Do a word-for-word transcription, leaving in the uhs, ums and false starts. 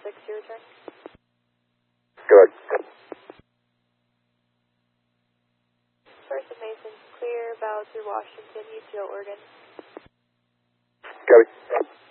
six, your return. Good. First and Mason's clear, bow through Washington, U T O Oregon. Copy.